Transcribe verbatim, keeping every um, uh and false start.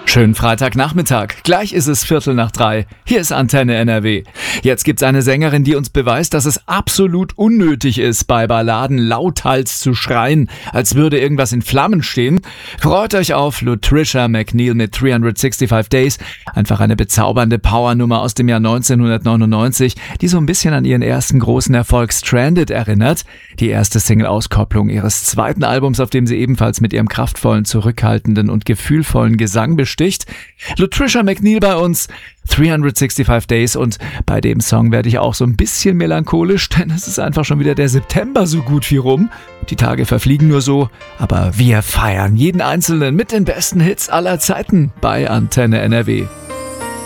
Schönen Freitagnachmittag. Gleich ist es Viertel nach drei. Hier ist Antenne N R W. Jetzt gibt's eine Sängerin, die uns beweist, dass es absolut unnötig ist, bei Balladen lauthals zu schreien, als würde irgendwas in Flammen stehen. Freut euch auf Latricia McNeil mit dreihundertfünfundsechzig Days. Einfach eine bezaubernde Powernummer aus dem Jahr neunzehnhundertneunundneunzig, die so ein bisschen an ihren ersten großen Erfolg Stranded erinnert. Die erste Single-Auskopplung ihres zweiten Albums, auf dem sie ebenfalls mit ihrem kraftvollen, zurückhaltenden und gefühlvollen Gesang besticht. Latricia McNeil bei uns, dreihundertfünfundsechzig Days, und bei dem Song werde ich auch so ein bisschen melancholisch, denn es ist einfach schon wieder der September so gut wie rum. Die Tage verfliegen nur so, aber wir feiern jeden einzelnen mit den besten Hits aller Zeiten bei Antenne N R W.